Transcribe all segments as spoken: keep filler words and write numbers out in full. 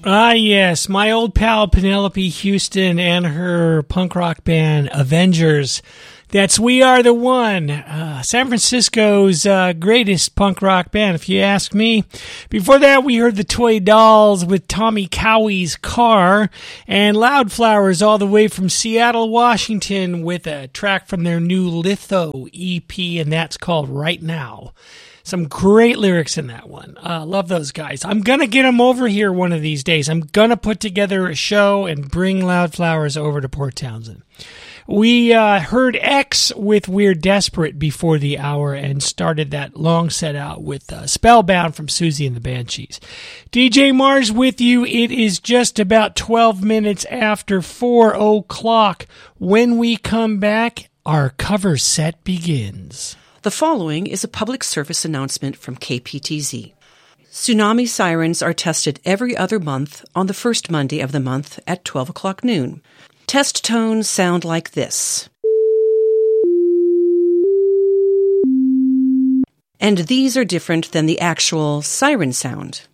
Ah, yes, my old pal Penelope Houston and her punk rock band Avengers. That's We Are the One, uh, San Francisco's uh, greatest punk rock band, if you ask me. Before that, we heard the Toy Dolls with Tommy Cowie's Car, and Loudflowers all the way from Seattle, Washington, with a track from their new Litho E P, and that's called Right Now. Some great lyrics in that one. Uh, love those guys. I'm going to get them over here one of these days. I'm going to put together a show and bring Loudflowers over to Port Townsend. We uh, heard X with We're Desperate before the hour and started that long set out with uh, Spellbound from Susie and the Banshees. D J Mars with you. It is just about twelve minutes after four o'clock. When we come back, our cover set begins. The following is a public service announcement from K P T Z. Tsunami sirens are tested every other month on the first Monday of the month at twelve o'clock noon. Test tones sound like this. And these are different than the actual siren sound.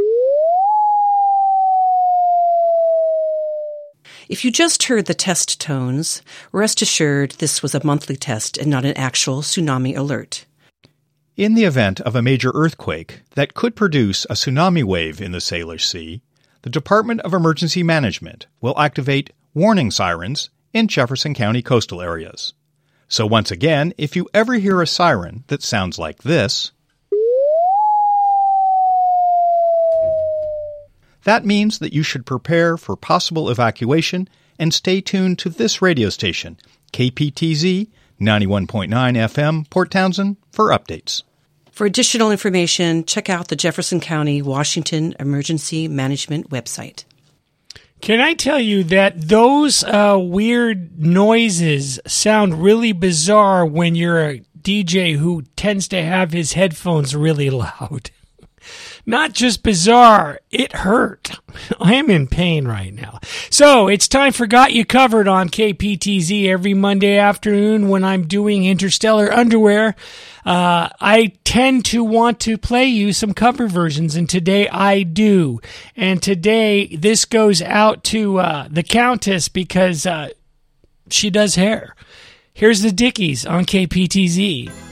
If you just heard the test tones, rest assured this was a monthly test and not an actual tsunami alert. In the event of a major earthquake that could produce a tsunami wave in the Salish Sea, the Department of Emergency Management will activate warning sirens in Jefferson County coastal areas. So once again, if you ever hear a siren that sounds like this, that means that you should prepare for possible evacuation and stay tuned to this radio station, K P T Z ninety-one point nine F M, Port Townsend, for updates. For additional information, check out the Jefferson County, Washington Emergency Management website. Can I tell you that those uh, weird noises sound really bizarre when you're a D J who tends to have his headphones really loud? Not just bizarre, it hurt. I am in pain right now. So, it's time for Got You Covered on K P T Z every Monday afternoon when I'm doing Interstellar Underwear. Uh, I tend to want to play you some cover versions, and today I do. And today, this goes out to uh, the Countess because uh, she does hair. Here's the Dickies on K P T Z.